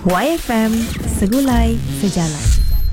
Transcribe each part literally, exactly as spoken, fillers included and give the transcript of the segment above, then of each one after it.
Y F M, segulai sejalan.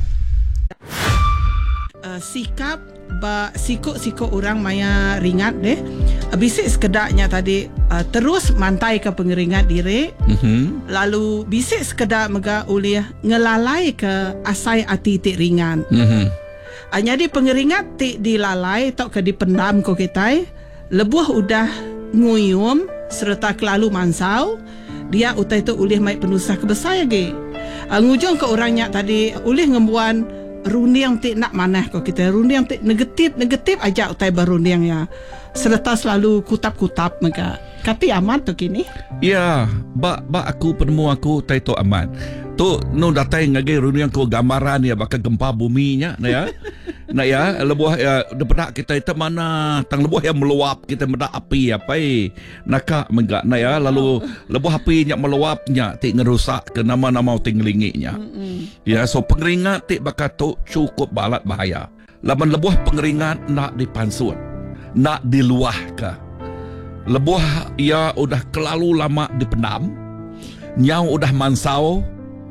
Uh, sikap ba sikut-sikut orang maya ringat deh. Bisik sekedarnya tadi uh, terus mantai ke pengeringat diri. Mm-hmm. Lalu bisik sekedar mega ulih ngelalai ke asai ati tik ringan. Mm-hmm. Uh, jadi pengeringat tik dilalai tok ke dipendam ko kita. Lebuh udah nguyum serta kelalu mansau. Dia utai tu ulih mai penusah kebesar lagi. Uh, ngujung ke orangnya tadi ulih ngembuan rundiang tik nak manah kau kita rundiang tik negatif negatif aja utai berundiang ya serta selalu kutap-kutap mereka tapi aman tu kini ya ba ba aku penemu aku tai tu aman tu no datai ngage rundiang ko gambaran ya bakal gempa bumi nya nah ya nah ya lebuh ya depada kita itu mana tang lebuh yang meluap kita meda api apa eh naka menggak nah ya lalu lebuh api nya meluapnya tik ngerusak ke nama-nama tinglinginya. Ya, so pengeringat tik bakal tu cukup balat bahaya. Laman lebuh pengeringat nak dipansut, nak diluah ke. Lebuh ia udah kelalu lama dipendam, nyau udah mansau,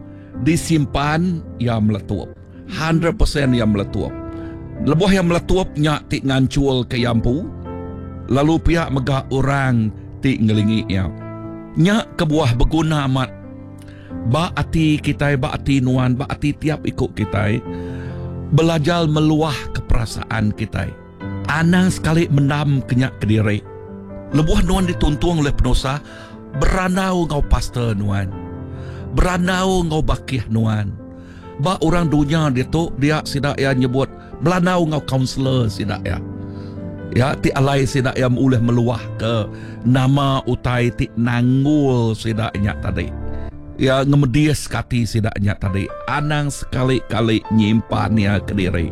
disimpan ia meletup. one hundred percent ia meletup. Lebuh yang meletup nyak tik ngancul ke yampu, lalu pihak megah orang tik ngelingi ia. Nyak kebuah berguna amat. Ba ati kita, ba ati nuan, ba ati tiap ikut kita belajar meluah ke perasaan kita. Anang sekali mendam kenyak ke diri. Lebuh nuan dituntung oleh penusa, beranau ngau pastor nuan, beranau ngau bakih nuan. Ba orang dunia dia tu dia sidak ya nyebut beranau ngau counselor sidak ya. Ya ti alai sidak yang uleh meluah ke nama utai ti nanggul sidaknya tadi. Ya ngemedias kati sidaknya tadi anang sekali-kali nyimpannya ke diri.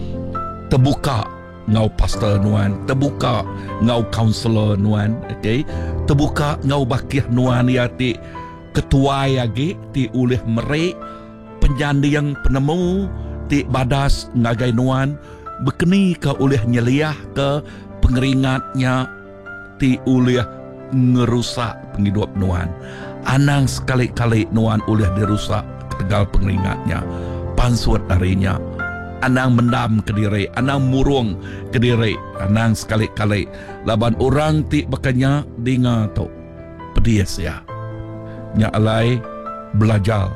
Terbuka ngau pastor nuan, terbuka ngau counselor nuan, okey. Terbuka ngau bakih nuan ya ti ketua yagi ti ulih merek penjandiang penemu ti badas ngagai nuan bekeni ke ulih nyeliah ke pengeringatnya ti ulih ngerusak penghidup nuan. Anang sekali-kali nuan ulih dirusak ketegal pengeringatnya pansut darinya. Anang mendam ke diri, anang murung ke diri, anang sekali-kali laban orang ti bekanya dinga tu pedias ya. Nya alai belajar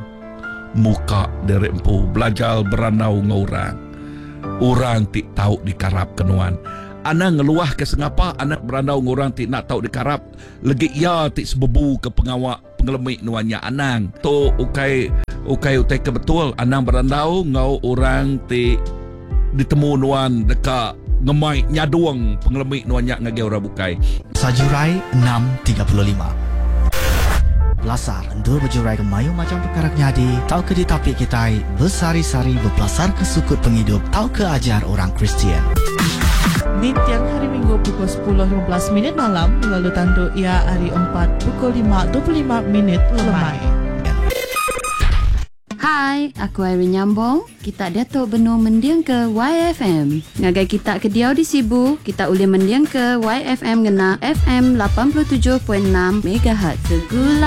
muka dari empu, belajar beranau ngorang. Orang ti tahu dikarap kenuan. Anak ngeluah ke sengapa anak beranau ngorang ti nak tahu dikarap lagi ya ti sebebu ke pengawak pengelemik nuannya anang tu ukai ukai utai ke betul anang beranau ngau orang ti ditemu nuan dekat ngemai nyaduang pengelemik nuannya ngage orang bukai. Sajurai enam tiga puluh lima Belasar endur berjurai ke mayu macam perkara nyadi tau ke ditapik kita bersari-sari berpelasar ke sukut penghidup tau ke ajar orang Kristian. Di tiang hari Minggu pukul sepuluh lima belas minit malam lalu tanduk ia hari empat pukul lima dua puluh lima minit lemai. Hai, aku Irene Nyambong. Kita datuk benu mendiang ke Y F M. Ngagai kita ke Diau di Sibu, kita boleh mendiang ke Y F M ngena F M lapan puluh tujuh perpuluhan enam megahertz. Segula